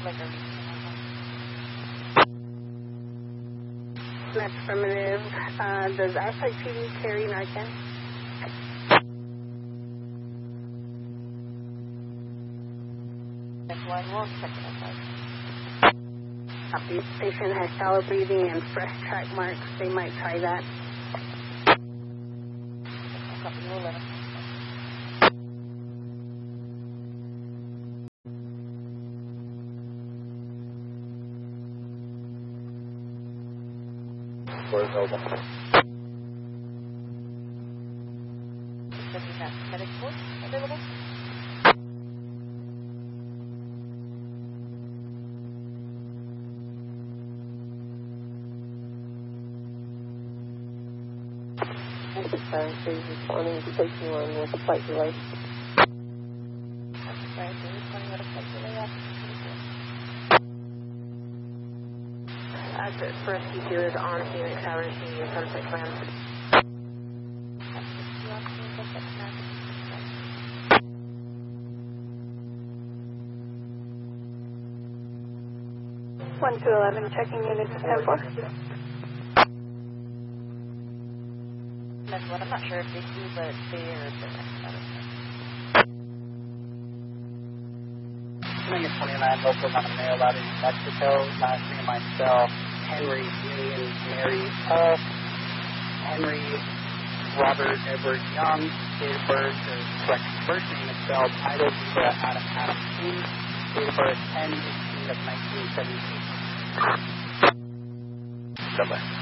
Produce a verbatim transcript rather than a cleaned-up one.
That's affirmative. Uh, does outside P D carry Narcan? Copy. Patient has shallow breathing and fresh track marks. They might try that. Where's over? Medic force available? Sorry, please responding to station one with a flight delay. Sorry, please responding with a flight delay. Access for S P two is on Phoenix Tower, senior sunset command. one two eleven, checking units at ten four. That's what I'm not sure if they do, but they are direct. Minute twenty-nine, local on a mail out in New Mexico. Last name myself, Henry William Mary Paul. Henry Robert Edward Young. Date of birth is correct. First name is spelled Idle Diva Adam Adam King. Date of birth ten eighteen of nineteen seventy-eight. Bye-bye.